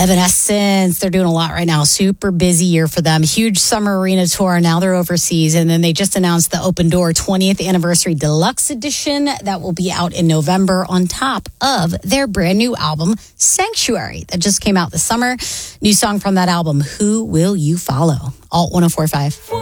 Evanescence, they're doing a lot right now. Super busy year for them. Huge summer arena tour. Now they're overseas. And then they just announced the Open Door 20th Anniversary Deluxe Edition that will be out in November on top of their brand new album, Sanctuary, that just came out this summer. New song from that album, Who Will You Follow? Alt 104.5.